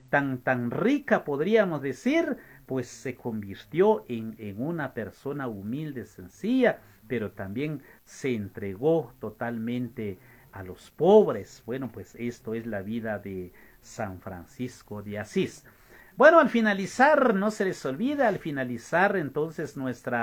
tan rica, podríamos decir, pues se convirtió en una persona humilde, sencilla, pero también se entregó totalmente a los pobres. Bueno, pues esto es la vida de San Francisco de Asís. Bueno, al finalizar, no se les olvida, al finalizar entonces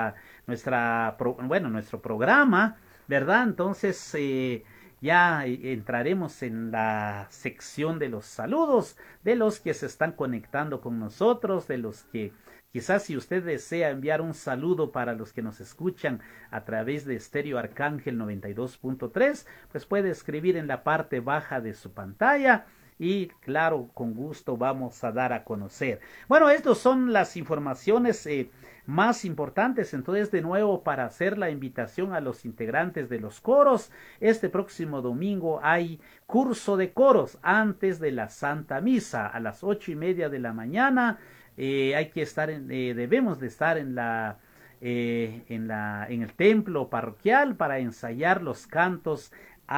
nuestro programa, ¿verdad? Entonces ya entraremos en la sección de los saludos, de los que se están conectando con nosotros, de los que quizás si usted desea enviar un saludo para los que nos escuchan a través de Estéreo Arcángel 92.3, pues puede escribir en la parte baja de su pantalla y claro, con gusto vamos a dar a conocer. Bueno, estas son las informaciones más importantes. Entonces, de nuevo, para hacer la invitación a los integrantes de los coros, este próximo domingo hay curso de coros antes de la Santa Misa a las 8:30 de la mañana. Hay que estar debemos de estar en el templo parroquial para ensayar los cantos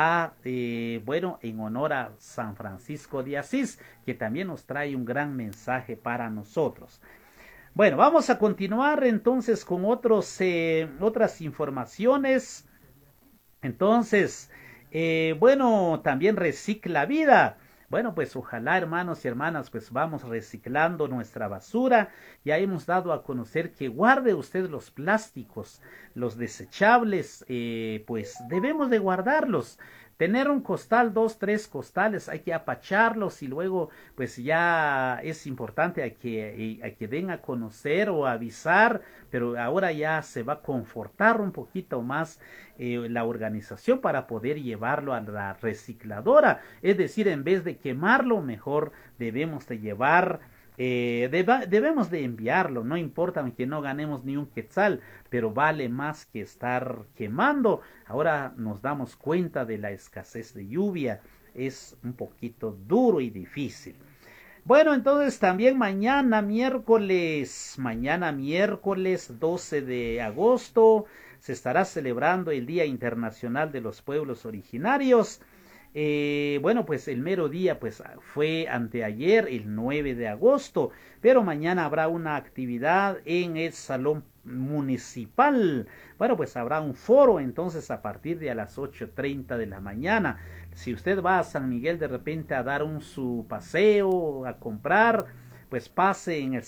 en honor a San Francisco de Asís, que también nos trae un gran mensaje para nosotros. Bueno, vamos a continuar entonces con otras informaciones. Entonces, también recicla vida. Bueno, pues ojalá, hermanos y hermanas, pues vamos reciclando nuestra basura. Ya hemos dado a conocer que guarde usted los plásticos, los desechables, pues debemos de guardarlos. Tener un costal, dos, tres costales, hay que apacharlos y luego, pues ya es importante a que den a conocer o avisar, pero ahora ya se va a confortar un poquito más la organización para poder llevarlo a la recicladora. Es decir, en vez de quemarlo, mejor debemos de llevar debemos de enviarlo, no importa que no ganemos ni un quetzal, pero vale más que estar quemando. Ahora nos damos cuenta de la escasez de lluvia, es un poquito duro y difícil. Bueno, entonces también mañana miércoles 12 de agosto, se estará celebrando el Día Internacional de los Pueblos Originarios. Pues el mero día pues fue anteayer, el 9 de agosto, pero mañana habrá una actividad en el Salón Municipal. Bueno, pues habrá un foro entonces a partir de a las 8:30 de la mañana. Si usted va a San Miguel de repente a dar su paseo, a comprar, pues pase en el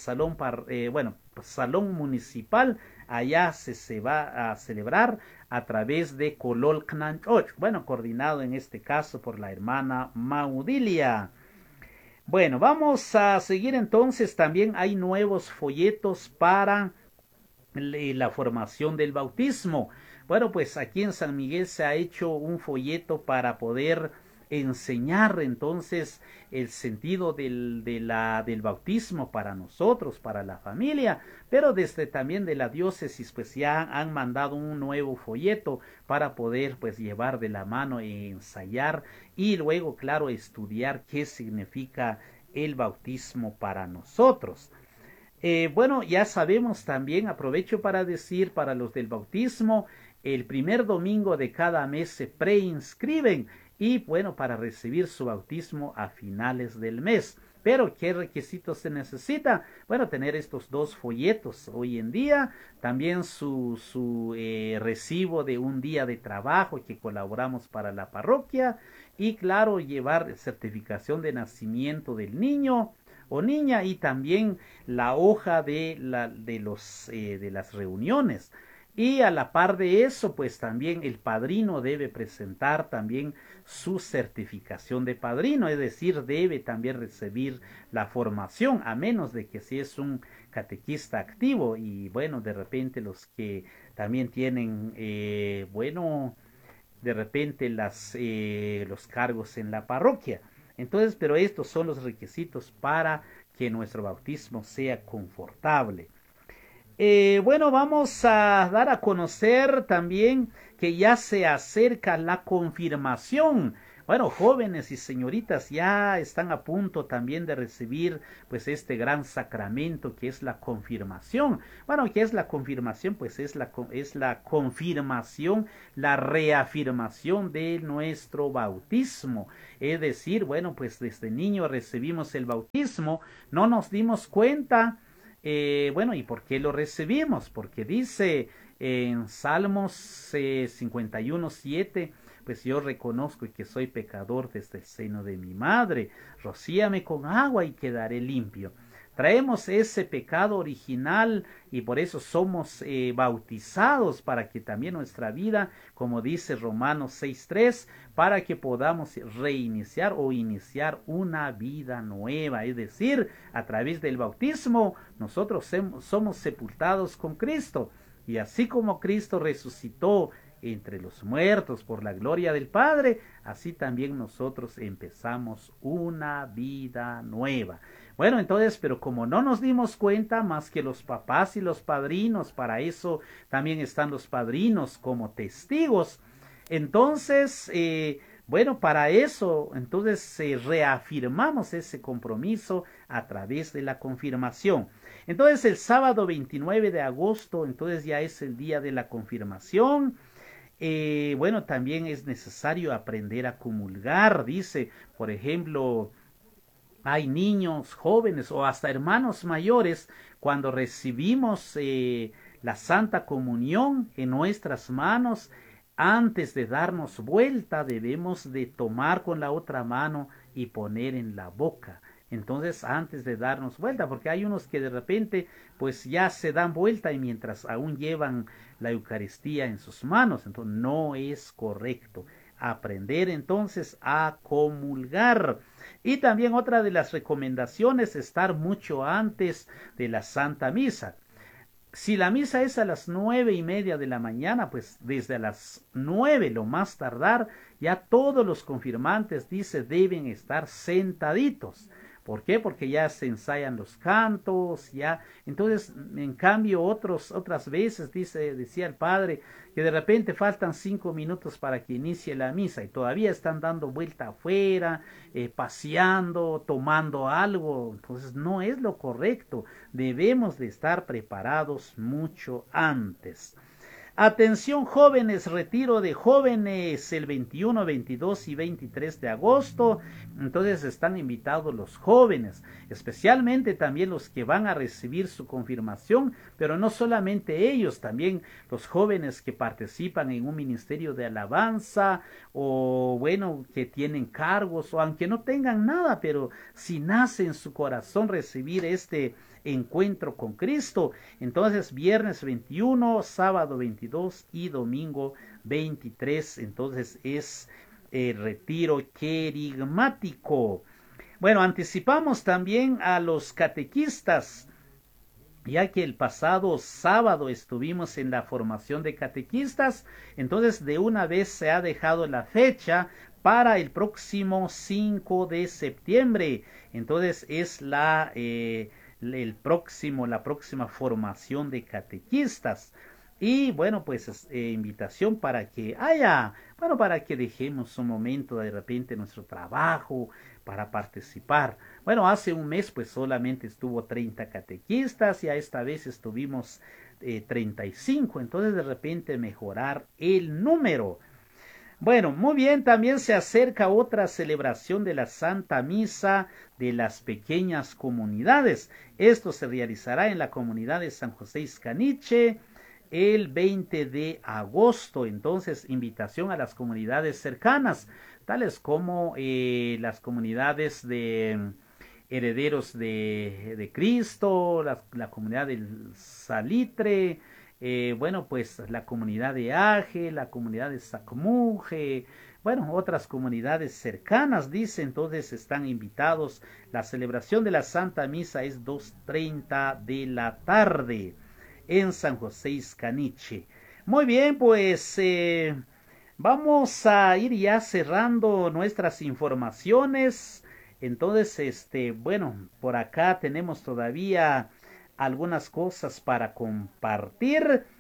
Salón Municipal. Allá se va a celebrar a través de Colol Knanchoch, bueno, coordinado en este caso por la hermana Maudilia. Bueno, vamos a seguir entonces. También hay nuevos folletos para la formación del bautismo. Bueno, pues aquí en San Miguel se ha hecho un folleto para poder enseñar entonces el sentido del bautismo para nosotros, para la familia, pero desde también de la diócesis pues ya han mandado un nuevo folleto para poder pues llevar de la mano e ensayar y luego claro estudiar qué significa el bautismo para nosotros. Ya sabemos también, aprovecho para decir para los del bautismo, el primer domingo de cada mes se preinscriben y bueno, para recibir su bautismo a finales del mes. Pero, ¿qué requisitos se necesita? Bueno, tener estos dos folletos hoy en día, también su recibo de un día de trabajo que colaboramos para la parroquia y claro, llevar certificación de nacimiento del niño o niña y también la hoja de las reuniones. Y a la par de eso, pues también el padrino debe presentar también su certificación de padrino, es decir, debe también recibir la formación, a menos de que si es un catequista activo y bueno, de repente los que también tienen, de repente los cargos en la parroquia. Entonces, pero estos son los requisitos para que nuestro bautismo sea confortable. Vamos a dar a conocer también que ya se acerca la confirmación. Bueno, jóvenes y señoritas ya están a punto también de recibir pues este gran sacramento que es la confirmación. Bueno, ¿qué es la confirmación? Pues es la confirmación, la reafirmación de nuestro bautismo. Es decir, bueno, pues desde niño recibimos el bautismo, no nos dimos cuenta. Bueno, ¿y por qué lo recibimos? Porque dice en Salmos 51:7, pues yo reconozco que soy pecador desde el seno de mi madre, rocíame con agua y quedaré limpio. Traemos ese pecado original y por eso somos bautizados para que también nuestra vida, como dice Romanos 6:3, para que podamos reiniciar o iniciar una vida nueva. Es decir, a través del bautismo nosotros somos sepultados con Cristo. Y así como Cristo resucitó entre los muertos por la gloria del Padre, así también nosotros empezamos una vida nueva. Bueno, entonces, pero como no nos dimos cuenta más que los papás y los padrinos, para eso también están los padrinos como testigos, entonces, bueno, para eso, entonces reafirmamos ese compromiso a través de la confirmación. Entonces, el sábado 29 de agosto, entonces ya es el día de la confirmación. Bueno, también es necesario aprender a comulgar, dice, por ejemplo, hay niños, jóvenes o hasta hermanos mayores, cuando recibimos la Santa Comunión en nuestras manos, antes de darnos vuelta, debemos de tomar con la otra mano y poner en la boca. Entonces, antes de darnos vuelta, porque hay unos que de repente, pues ya se dan vuelta y mientras aún llevan la Eucaristía en sus manos, entonces no es correcto. Aprender entonces a comulgar. Y también otra de las recomendaciones, estar mucho antes de la Santa Misa. Si la misa es a las 9:30 de la mañana, pues desde las 9 lo más tardar, ya todos los confirmantes, dice, deben estar sentaditos. ¿Por qué? Porque ya se ensayan los cantos, ya. Entonces, en cambio, otras veces, decía el padre, que de repente faltan 5 minutos para que inicie la misa y todavía están dando vuelta afuera, paseando, tomando algo. Entonces, no es lo correcto. Debemos de estar preparados mucho antes. Atención jóvenes, retiro de jóvenes el 21, 22 y 23 de agosto. Entonces están invitados los jóvenes, especialmente también los que van a recibir su confirmación, pero no solamente ellos, también los jóvenes que participan en un ministerio de alabanza o bueno, que tienen cargos o aunque no tengan nada, pero si nace en su corazón recibir este encuentro con Cristo, entonces viernes 21, sábado 22 y domingo 23, entonces es el retiro querigmático. Bueno, anticipamos también a los catequistas, ya que el pasado sábado estuvimos en la formación de catequistas, entonces de una vez se ha dejado la fecha para el próximo 5 de septiembre. Entonces es la próxima formación de catequistas. Y bueno, pues invitación para que haya, bueno, para que dejemos un momento de repente nuestro trabajo para participar. Bueno, hace un mes pues solamente estuvo 30 catequistas y a esta vez estuvimos 35, entonces de repente mejorar el número. Bueno, muy bien, también se acerca otra celebración de la Santa Misa de las pequeñas comunidades. Esto se realizará en la comunidad de San José Iscaniche el 20 de agosto. Entonces, invitación a las comunidades cercanas, tales como las comunidades de herederos de Cristo, la comunidad del Salitre, bueno, pues la comunidad de Aje, la comunidad de Sacmuje, bueno, otras comunidades cercanas, dice, entonces están invitados. La celebración de la Santa Misa es 2:30 de la tarde en San José Iscaniche. Muy bien, pues vamos a ir ya cerrando nuestras informaciones. Entonces, bueno, por acá tenemos todavía algunas cosas para compartir.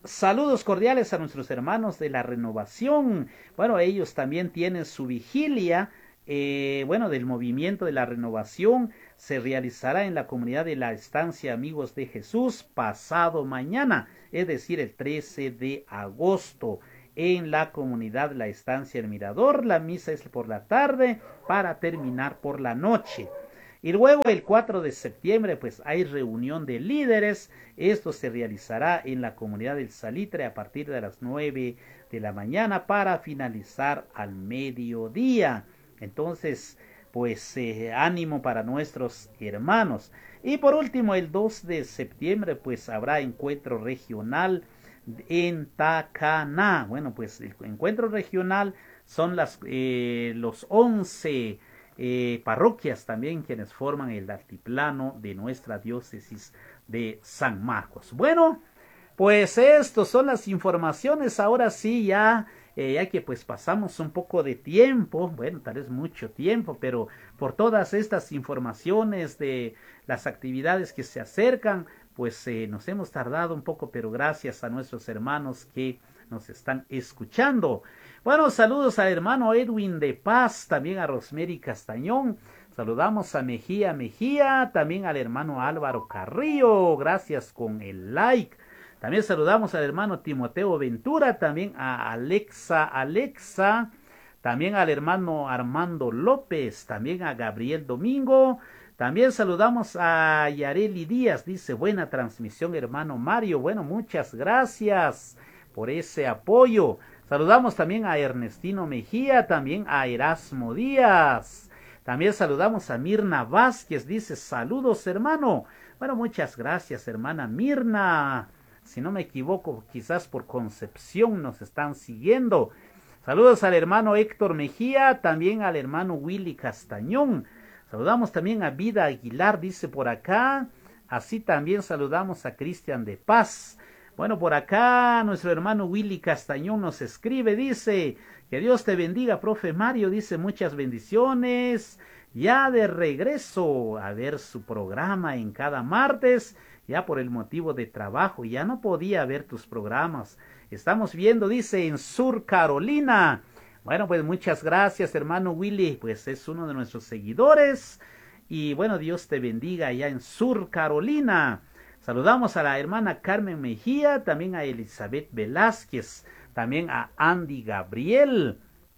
Saludos cordiales a nuestros hermanos de la Renovación. Bueno, ellos también tienen su vigilia. Bueno, del movimiento de la Renovación se realizará en la comunidad de la Estancia Amigos de Jesús pasado mañana, es decir, el 13 de agosto. En la comunidad La Estancia El Mirador, la misa es por la tarde para terminar por la noche. Y luego el 4 de septiembre pues hay reunión de líderes. Esto se realizará en la comunidad del Salitre a partir de las 9 de la mañana para finalizar al mediodía. Entonces, pues ánimo para nuestros hermanos. Y por último, el 2 de septiembre pues habrá encuentro regional en Tacaná. Bueno, pues el encuentro regional son los 11 parroquias también quienes forman el altiplano de nuestra diócesis de San Marcos. Bueno, pues estas son las informaciones. Ahora sí, ya que pues pasamos un poco de tiempo, bueno, tal vez mucho tiempo, pero por todas estas informaciones de las actividades que se acercan, pues nos hemos tardado un poco, pero gracias a nuestros hermanos que nos están escuchando. Bueno, saludos al hermano Edwin de Paz, también a Rosemary Castañón, saludamos a Mejía, también al hermano Álvaro Carrillo, gracias con el like. También saludamos al hermano Timoteo Ventura, también a Alexa, también al hermano Armando López, también a Gabriel Domingo. También saludamos a Yareli Díaz, dice buena transmisión hermano Mario. Bueno, muchas gracias por ese apoyo. Saludamos también a Ernestino Mejía, también a Erasmo Díaz. También saludamos a Mirna Vázquez, dice saludos hermano. Bueno, muchas gracias hermana Mirna. Si no me equivoco, quizás por Concepción nos están siguiendo. Saludos al hermano Héctor Mejía, también al hermano Willy Castañón. Saludamos también a Vida Aguilar, dice por acá. Así también saludamos a Cristian de Paz. Bueno, por acá nuestro hermano Willy Castañón nos escribe, dice, que Dios te bendiga, profe Mario, dice muchas bendiciones. Ya de regreso a ver su programa en cada martes, ya por el motivo de trabajo, ya no podía ver tus programas. Estamos viendo, dice, en Sur Carolina. Bueno, pues muchas gracias, hermano Willy, pues es uno de nuestros seguidores. Y bueno, Dios te bendiga allá en Sur Carolina. Saludamos a la hermana Carmen Mejía, también a Elizabeth Velázquez, también a Andy Gabriel.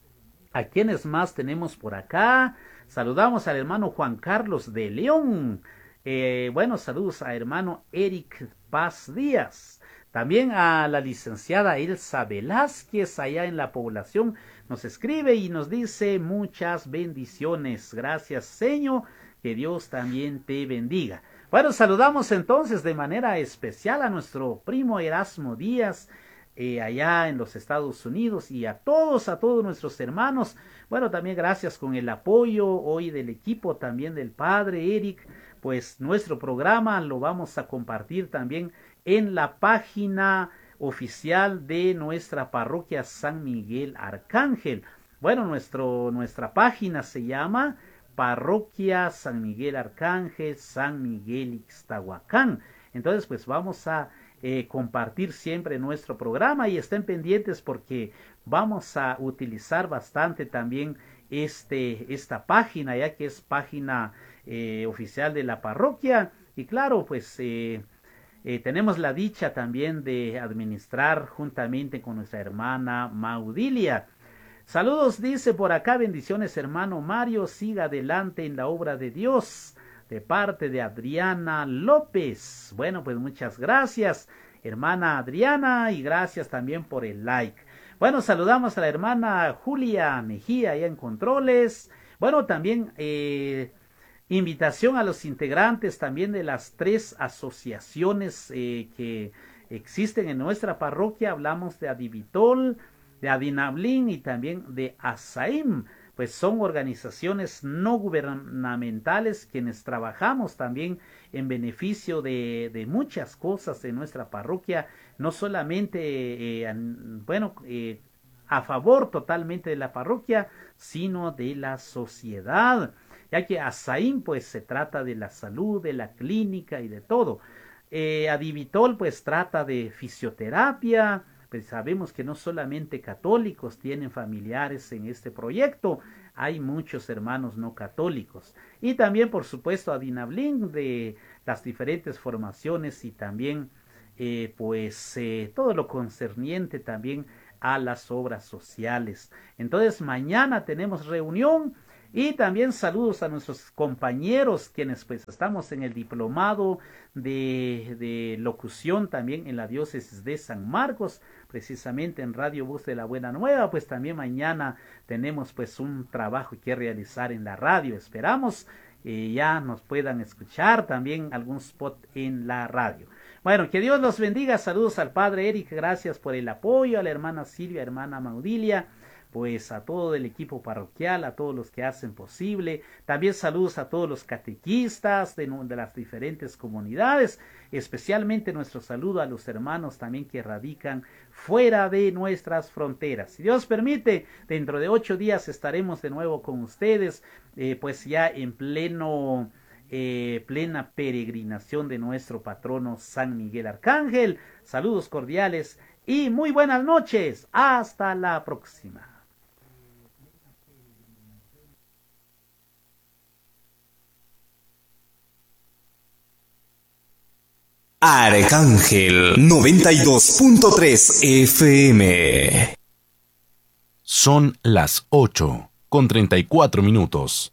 ¿A quiénes más tenemos por acá? Saludamos al hermano Juan Carlos de León. Bueno, saludos a hermano Eric Paz Díaz. También a la licenciada Elsa Velázquez, allá en la población, nos escribe y nos dice muchas bendiciones. Gracias, Señor, que Dios también te bendiga. Bueno, saludamos entonces de manera especial a nuestro primo Erasmo Díaz, allá en los Estados Unidos, y a todos nuestros hermanos. Bueno, también gracias con el apoyo hoy del equipo, también del padre Eric. Pues nuestro programa lo vamos a compartir también en la página oficial de nuestra parroquia San Miguel Arcángel. Bueno, nuestra página se llama Parroquia San Miguel Arcángel, San Miguel Ixtahuacán. Entonces, pues vamos a compartir siempre nuestro programa y estén pendientes porque vamos a utilizar bastante también esta página, ya que es página oficial de la parroquia. Y claro, pues tenemos la dicha también de administrar juntamente con nuestra hermana Maudilia. Saludos, dice por acá, bendiciones hermano Mario, siga adelante en la obra de Dios, de parte de Adriana López. Bueno, pues muchas gracias, hermana Adriana, y gracias también por el like. Bueno, saludamos a la hermana Julia Mejía, allá en Controles. Bueno, también invitación a los integrantes también de las 3 asociaciones que existen en nuestra parroquia. Hablamos de Adivitol, de Adinablín y también de Asaim, pues son organizaciones no gubernamentales quienes trabajamos también en beneficio de muchas cosas en nuestra parroquia, no solamente, a favor totalmente de la parroquia, sino de la sociedad, ya que Asaim pues se trata de la salud, de la clínica y de todo. Adivitol pues trata de fisioterapia. Pues sabemos que no solamente católicos tienen familiares en este proyecto, hay muchos hermanos no católicos. Y también, por supuesto, Adinablin de las diferentes formaciones y también, todo lo concerniente también a las obras sociales. Entonces, mañana tenemos reunión. Y también saludos a nuestros compañeros quienes pues estamos en el diplomado de locución también en la diócesis de San Marcos, precisamente en Radio Voz de la Buena Nueva. Pues también mañana tenemos pues un trabajo que realizar en la radio. Esperamos ya nos puedan escuchar también algún spot en la radio. Bueno, que Dios los bendiga. Saludos al padre Eric, gracias por el apoyo, a la hermana Silvia, hermana Maudilia, pues a todo el equipo parroquial, a todos los que hacen posible. También saludos a todos los catequistas de las diferentes comunidades, especialmente nuestro saludo a los hermanos también que radican fuera de nuestras fronteras. Si Dios permite, dentro de 8 días estaremos de nuevo con ustedes, pues ya en plena peregrinación de nuestro patrono San Miguel Arcángel. Saludos cordiales y muy buenas noches. Hasta la próxima. Arcángel 92.3 FM. Son las 8:34.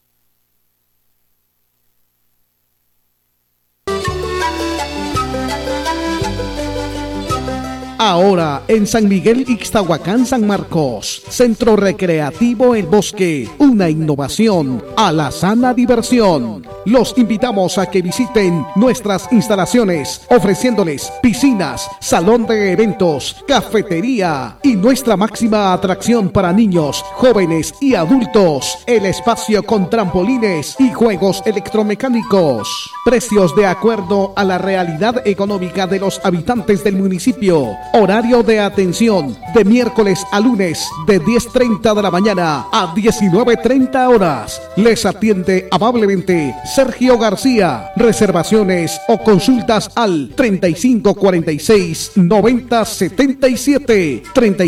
Ahora en San Miguel Ixtahuacán, San Marcos, Centro Recreativo El Bosque, una innovación a la sana diversión. Los invitamos a que visiten nuestras instalaciones, ofreciéndoles piscinas, salón de eventos, cafetería y nuestra máxima atracción para niños, jóvenes y adultos, el espacio con trampolines y juegos electromecánicos. Precios de acuerdo a la realidad económica de los habitantes del municipio. Horario de atención de miércoles a lunes de 10:30 de la mañana a 19:30 horas. Les atiende amablemente Sergio García. Reservaciones o consultas al 3546-9077.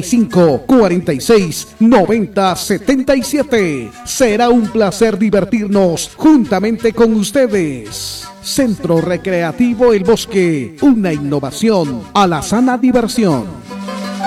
3546-9077. Será un placer divertirnos juntamente con ustedes. Centro Recreativo El Bosque, una innovación a la sana diversión.